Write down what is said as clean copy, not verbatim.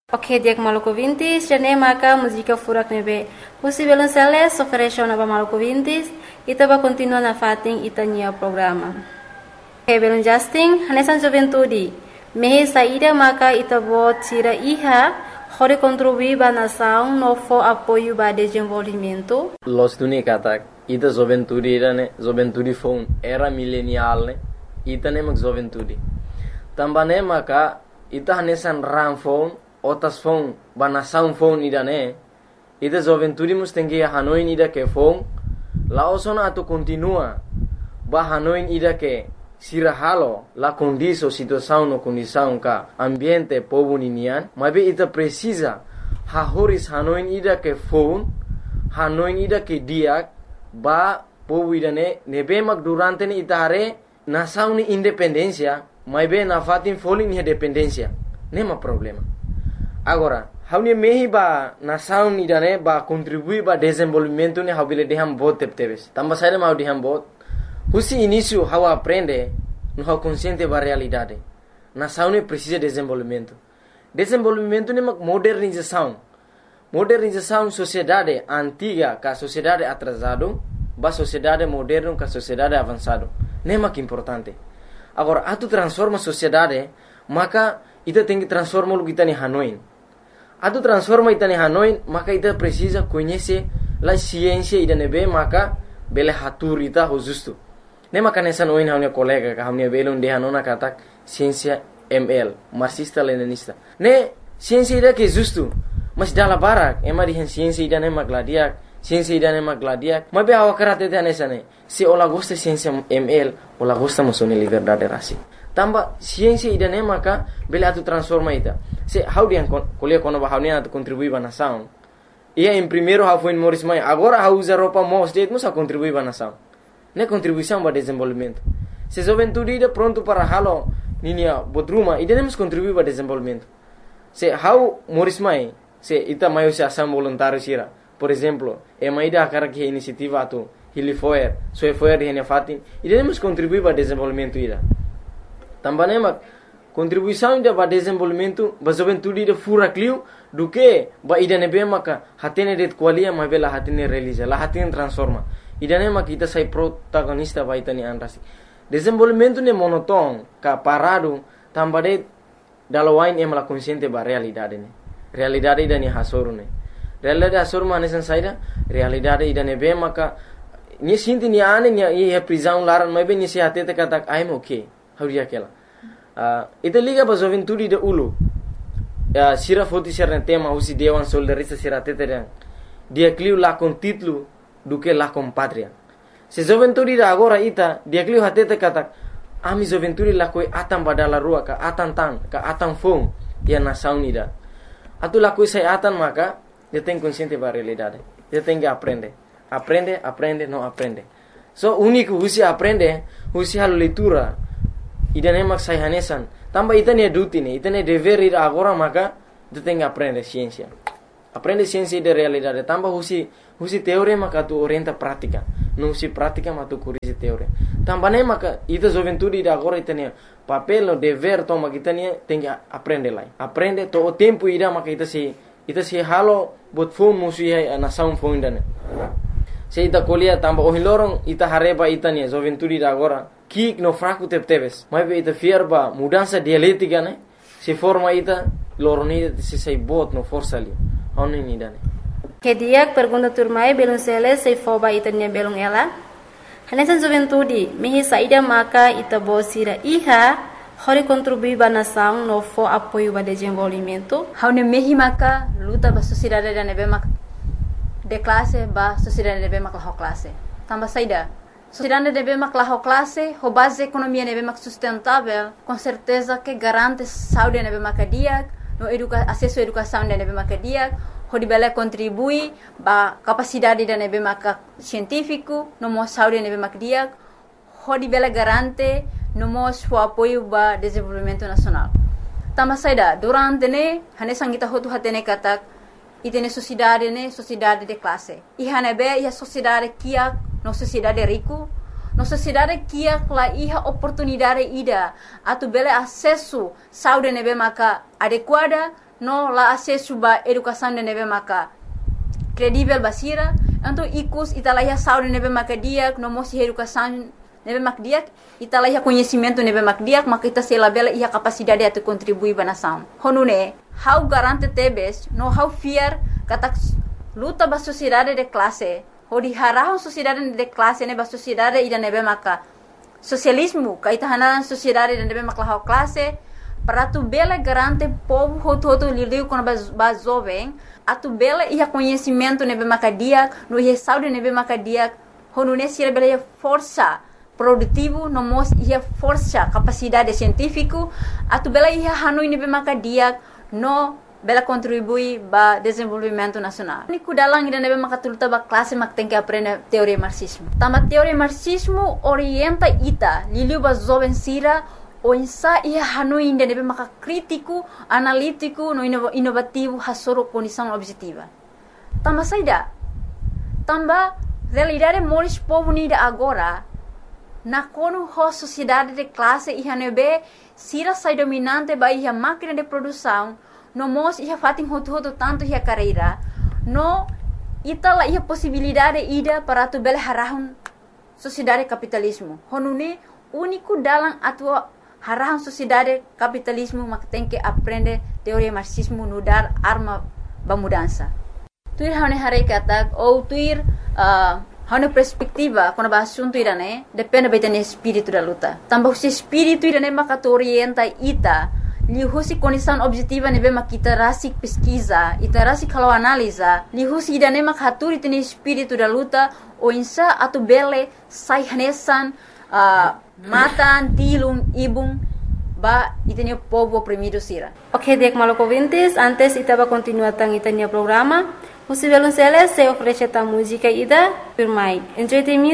Ok, dia ke Maluku Vintis, jane maka música furak nebe. Usi belonceles oferece na Maluku Vintis, ita ba continua na fating ita nia programa. Ok, belon Justin, hanesan juventude. Mehe saída maka ita bo tira iha, hore contribuir ba nação no fo apoio ba desenvolvimento. Los tuni katak, ita juventude ne, juventude phone era millennial ne, ita ne mak juventude. Tambane maka ita hanesan ram phone otas phone banasaun phone ida ne ida juventude mustengi hanoin ida ke phone laosona atu continua ba hanoin ida ke sirahalo la condiso situação no condição ka ambiente povo ninian mabe ita precisa hahoris hanoin ida ke phone hanoin ida ke diak ba povo ida ne nebe mak durante ni itare nasaun ni independencia mabe na fatin folin ni dependencia nema problema. Agora, haunia mehi ba nação ni dane ba contribui ba desenvolvimento ni habile deham bot tepteves. Tamba saída mau deham bot. Husi início hau aprende no hau consciente ba realidade. Nação ni precisa desenvolvimento. Desenvolvimento ni mak modernização. Modernização sociedade antiga ka sociedade atrasado ba sociedade moderno ka sociedade avançado. Nema que importante. Agora, atu transforma sociedade, maka ita tem que transformar o que está em Hanoi. Atu transforma ita em Hanoi, maka ita precisa conhecer a ciência ida nebe, maka bele hatur ita ho justo. Ne maka nessa noin haunia colega ka haunia bele unde hanona katak ciência ML, marxista leninista. Ne ciência ida que justo, mas dala barak, ema di ciência ida ne magladiak, ciência ida ne magladiak. Mabe awak karate te nessa ne. Se ola gosta ciência ML, ola gosta musone liberdade rasi. Tamba ciência ida ne maka bele atu transforma ita. Se how dia kuliah kono ba haunia atu contribui ba nação. Ia em primeiro how foi Morris Mai, agora how usa roupa mo state musa contribui ba nação. Ne contribuição ba desenvolvimento. Se juventude ida pronto para halo ninia bodruma ida ne mus contribui ba desenvolvimento. Se how Morris Mai, se ita maio se ação voluntário sira. Por exemplo, ida akara que iniciativa atu Hilifoer, Soefoer di hene fatin, ida ne mus contribui ba desenvolvimento ida. Também mak contribuição ida ba desenvolvimento ba juventude ida fura clio do que ba ida nebe maka hatene det qualia ma bela hatene realiza la hatene transforma ida ne mak ita sai protagonista ba ita ni anrasi desenvolvimento ne monoton ka parado tambade dalawain emala consciente ba realidade ne realidade ida ni hasoru ne realidade hasoru manesan saida realidade ida nebe maka ni sinti ni ane ni e prisão laran ma be ni se hatete katak I'm okay hauria kela ita liga ba juventude de ulu sira foti serne tema usi dewan soldarista sira teteren dia clio la con título do que la con patria se juventude da agora ita dia clio hatete katak ami juventude la koi atan badala rua ka atan tan ka atan fong dia nação unida atu la koi sai atan maka dia tem consciente ba realidade dia tem que aprende não aprende so único usi aprende usi halo leitura ida ne mak sai hanesan tamba ita ne duty ne ita ne dever ida agora maka tu tem que aprender ciência de realidade tamba husi teoria maka tu orienta prática não se prática mas tu corrige teoria tamba ne maka ita juventude ida agora ita ne papel no dever toma kita ne tem que aprender lá aprende to o tempo ida maka ita se halo bot phone musi nação phone dane se ita kolia tamba o hilorong ita hareba ita ne juventude ida agora kik no fraco tepteves mas ita fierba mudança dialética né se forma ita loroni se sai bot no força ali oni ni dane Que dia pergunta turmai belum sele se foba ita nia belum ela hanesan juventude mehi saída maka ita bosira iha hori contribui ba nação no fo apoio ba desenvolvimento haune mehi maka luta ba sociedade da nebe mak de classe ba sociedade nebe mak la classe tamba saída sociedade deve maklah classe, ho base economia deve mak sustentável, com certeza que garante saúde deve makadiak, no acesso à educação deve makadiak, ho dibela contribui ba capacidade deve mak científico, no mo saúde deve makadiak, ho dibela garante no mo apoio ba desenvolvimento nacional. Tama saida durante ne hane sangita hotu hatene katak itene sociedade de classe. Ihane be ia sociedade kia no sociedade rico, no sociedade kia la iha oportunidade ida atu bele acesso saúde nebe maka adequada no la acesso ba educação de nebe maka credível basira, então ikus italaiha saúde nebe maka diak, no mosi educação nebe mak diak, italaiha conhecimento nebe mak diak, maka ita sela bela ia capacidade de contribuir ba nação. Honune, how garante tebes, no how fear kata luta ba sociedade de classe, hodi harahon sociedade de classe ne ba sociedade ida nebe maka socialismo, kaita hanaran sociedade de nebe maka how classe, para tu bela garante povo hoto lidiu com ba jovem, a tu bela ia conhecimento nebe maka diak, no ia saúde nebe maka diak, honune sira bela ia força produtivo, no mos ia força capacidade científico, a tu bela ia hanui nebe maka diak, no bela contribui ba desenvolvimento nacional. Niku dalang ida nebe maka tuluta ba classe mak tem que aprender teoria marxismo. Tama teoria marxismo orienta ita liliu ba jovem sira o insa ia hanui ida nebe maka crítico, analítico, no inovativo hasoro condição objetiva. Tama saida. Tamba realidade moris povo nida agora na kono ho sociedade de classe ia nebe sira sai dominante ba ia máquina de produção no mos ia fatin hoto tanto ia carreira no itala ia possibilidade ida para tu bele harahun sociedade capitalismo honune único dalam atua harahun sociedade capitalismo mak tem que aprender teoria marxismo no dar arma ba mudança tuir hane hare katak ou tuir hane perspectiva quando ba assunto irane depende betene espírito da luta tambah se espírito irane mak orienta ita lihusi condição objetiva nebe mak kita rasik pesquisa ita rasik kalau analisa lihusi idane mak haturi tene espírito da luta o insa atu bele sai hanesan matan tilung ibung ba itene povo oprimido sira. Ok, dek maloko vintes, antes itaba continuar tang itania programa. Você vê se oferece a música ida, firmai. Enjoy the music.